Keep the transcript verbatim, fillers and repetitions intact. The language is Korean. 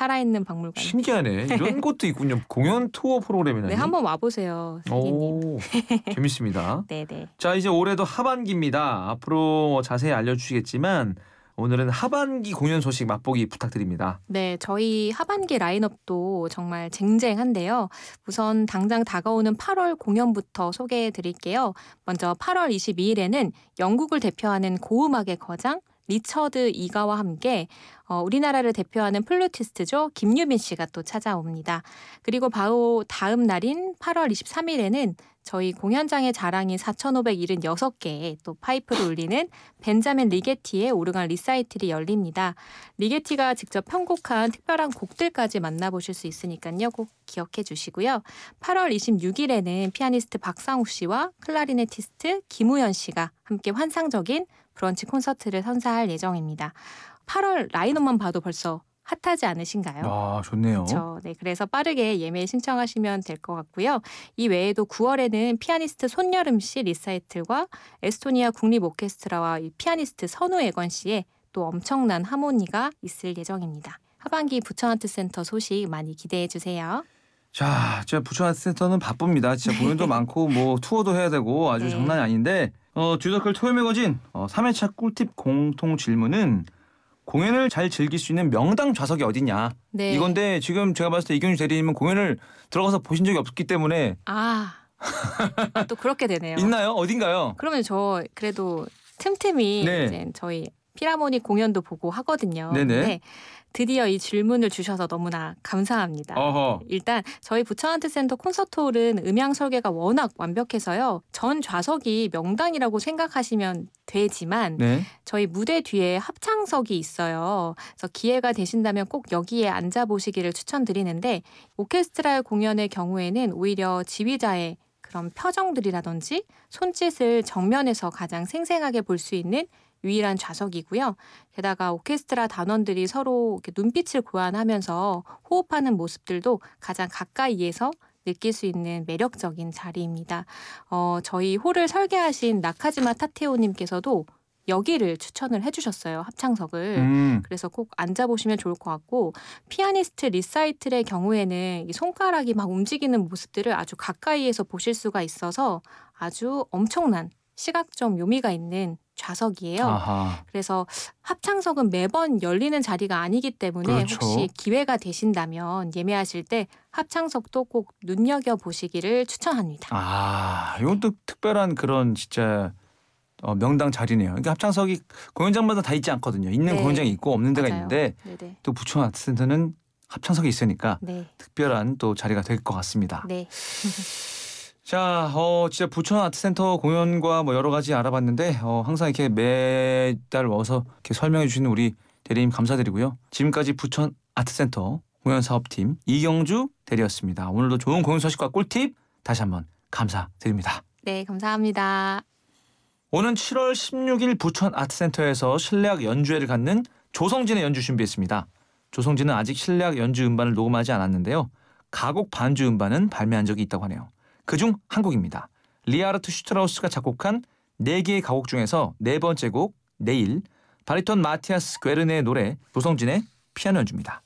살아있는 박물관. 신기하네. 이런 것도 있군요. 공연 투어 프로그램이라니. 네, 한번 와보세요, 슬기님. 오, 재밌습니다. 네네. 자, 이제 올해도 하반기입니다. 앞으로 자세히 알려주시겠지만 오늘은 하반기 공연 소식 맛보기 부탁드립니다. 네, 저희 하반기 라인업도 정말 쟁쟁한데요. 우선 당장 다가오는 팔월 공연부터 소개해 드릴게요. 먼저 팔월 이십이일에는 영국을 대표하는 고음악의 거장 리처드 이가와 함께 어, 우리나라를 대표하는 플루티스트죠. 김유빈 씨가 또 찾아옵니다. 그리고 바로 다음 날인 팔월 이십삼일에는 저희 공연장의 자랑인 사천오백칠십육 개의 또 파이프를 울리는 벤자민 리게티의 오르간 리사이틀이 열립니다. 리게티가 직접 편곡한 특별한 곡들까지 만나보실 수 있으니까요. 꼭 기억해 주시고요. 팔월 이십육일에는 피아니스트 박상욱 씨와 클라리네티스트 김우현 씨가 함께 환상적인 브런치 콘서트를 선사할 예정입니다. 팔월 라인업만 봐도 벌써 핫하지 않으신가요? 아, 좋네요. 그렇죠. 네, 그래서 빠르게 예매 신청하시면 될 것 같고요. 이 외에도 구월에는 피아니스트 손여름 씨 리사이틀과 에스토니아 국립 오케스트라와 이 피아니스트 선우애건 씨의 또 엄청난 하모니가 있을 예정입니다. 하반기 부천아트센터 소식 많이 기대해 주세요. 자, 진짜 부천아트센터는 바쁩니다. 진짜 공연도 많고 뭐 투어도 해야 되고 아주 네. 장난이 아닌데 어, 듀더클 토요 매거진 어, 삼 회차 꿀팁 공통 질문은 공연을 잘 즐길 수 있는 명당 좌석이 어디냐 네. 이건데 지금 제가 봤을 때 이경주 대리님은 공연을 들어가서 보신 적이 없기 때문에 아, 아, 또 그렇게 되네요. 있나요? 어딘가요? 그러면 저 그래도 틈틈이 네. 이제 저희 필하모닉 공연도 보고 하거든요. 네네. 근데 드디어 이 질문을 주셔서 너무나 감사합니다. 어허. 일단 저희 부천아트센터 콘서트홀은 음향 설계가 워낙 완벽해서요. 전 좌석이 명당이라고 생각하시면 되지만 네. 저희 무대 뒤에 합창석이 있어요. 그래서 기회가 되신다면 꼭 여기에 앉아보시기를 추천드리는데 오케스트라 공연의 경우에는 오히려 지휘자의 그런 표정들이라든지 손짓을 정면에서 가장 생생하게 볼 수 있는 유일한 좌석이고요. 게다가 오케스트라 단원들이 서로 이렇게 눈빛을 교환하면서 호흡하는 모습들도 가장 가까이에서 느낄 수 있는 매력적인 자리입니다. 어, 저희 홀을 설계하신 나카지마 타테오님께서도 여기를 추천을 해주셨어요. 합창석을. 음. 그래서 꼭 앉아보시면 좋을 것 같고 피아니스트 리사이틀의 경우에는 이 손가락이 막 움직이는 모습들을 아주 가까이에서 보실 수가 있어서 아주 엄청난 시각적 묘미가 있는 좌석이에요. 아하. 그래서 합창석은 매번 열리는 자리가 아니기 때문에 그렇죠. 혹시 기회가 되신다면 예매하실 때 합창석도 꼭 눈여겨보시기를 추천합니다. 아, 이건 또 특별한 그런 진짜 어, 명당 자리네요. 그러니까 합창석이 공연장마다 다 있지 않거든요. 있는 네. 공연장이 있고 없는 데가 맞아요. 있는데 네네. 또 부천아트센터는 합창석이 있으니까 네. 특별한 또 자리가 될 것 같습니다. 네. 자, 어, 진짜 부천아트센터 공연과 뭐 여러 가지 알아봤는데 어, 항상 이렇게 매달 와서 이렇게 설명해 주시는 우리 대리님 감사드리고요. 지금까지 부천아트센터 공연사업팀 이경주 대리였습니다. 오늘도 좋은 공연 소식과 꿀팁 다시 한번 감사드립니다. 네, 감사합니다. 오는 칠월 십육일 부천아트센터에서 실내악 연주회를 갖는 조성진의 연주 준비했습니다. 조성진은 아직 실내악 연주 음반을 녹음하지 않았는데요. 가곡 반주 음반은 발매한 적이 있다고 하네요. 그중 한 곡입니다. 리하르트 슈트라우스가 작곡한 네 개의 가곡 중에서 네 번째 곡 내일 바리톤 마티아스 괴르네의 노래 조성진의 피아노 연주입니다.